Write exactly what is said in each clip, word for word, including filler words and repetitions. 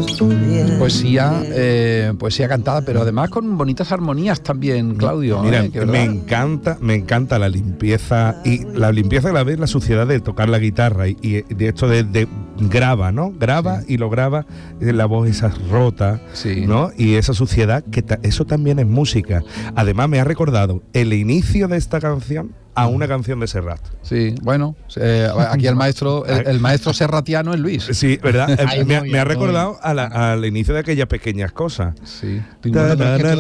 Poesía, eh, poesía cantada, pero además con bonitas armonías también, Claudio. Mira, ¿eh? Que me encanta, me encanta la limpieza y la limpieza a la vez la suciedad de tocar la guitarra y, y de esto de, de graba, ¿no? Graba sí. y lo graba, la voz esa rota, sí. ¿no? Y esa suciedad, que ta- eso también es música. Además me ha recordado el inicio de esta canción a una canción de Serrat. Sí, bueno, eh, aquí el maestro el, el maestro serratiano es Luis. Sí, ¿verdad? Eh, me, me ha recordado a la, al inicio de aquellas pequeñas cosas. Sí. Pero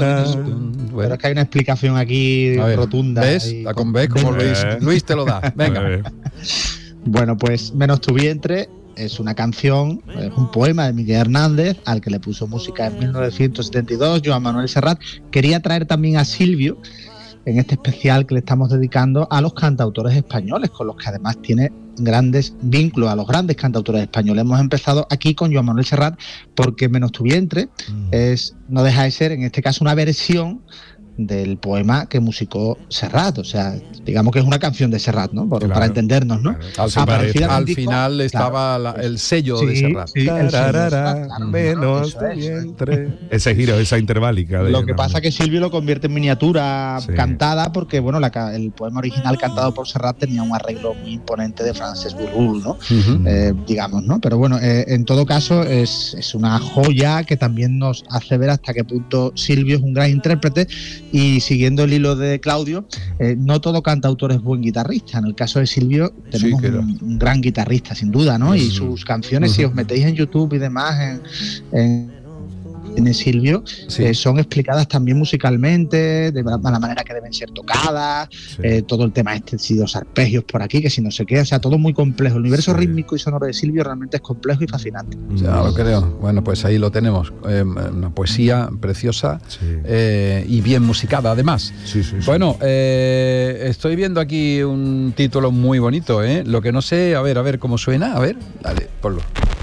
es que hay una explicación aquí ver, rotunda. ¿Ves? La con ¿ves como Luis, Luis te lo da. Venga. Bueno, pues Menos tu vientre es una canción, es un poema de Miguel Hernández, al que le puso música en mil novecientos setenta y dos Joan Manuel Serrat. Quería traer también a Silvio en este especial que le estamos dedicando a los cantautores españoles, con los que además tiene grandes vínculos, a los grandes cantautores españoles. Hemos empezado aquí con Joan Manuel Serrat porque Menos tu vientre mm. es, no deja de ser, en este caso, una versión del poema que musicó Serrat, o sea, digamos que es una canción de Serrat, ¿no? Por, claro, para entendernos, ¿no? Claro. Al, ah, al, final, al disco, final estaba claro, la, el sello sí, de Serrat. Sí, el Tararara, claro, menos tu vientre. Ese giro, esa interválica. Lo que pasa es que Silvio lo convierte en miniatura sí. cantada porque, bueno, la, el poema original cantado por Serrat tenía un arreglo muy imponente de Francesc Burrul, ¿no? Uh-huh. Eh, digamos, ¿no? Pero bueno, eh, en todo caso es, es una joya que también nos hace ver hasta qué punto Silvio es un gran intérprete. Y siguiendo el hilo de Claudio, eh, no todo cantautor es buen guitarrista. En el caso de Silvio tenemos sí, un, un gran guitarrista, sin duda, ¿no? Uh-huh. Y sus canciones, uh-huh. si os metéis en YouTube y demás, en, en en Silvio, sí. eh, son explicadas también musicalmente, de la, la manera que deben ser tocadas, sí. eh, todo el tema este, si los arpegios por aquí, que si no sé qué, o sea, todo muy complejo. El universo sí. rítmico y sonoro de Silvio realmente es complejo y fascinante. Ya lo creo. Bueno, pues ahí lo tenemos. Eh, una poesía preciosa sí. eh, y bien musicada, además. Sí, sí, sí. Bueno, eh, estoy viendo aquí un título muy bonito, ¿eh? Lo que no sé, a ver, a ver cómo suena, a ver, dale, ponlo.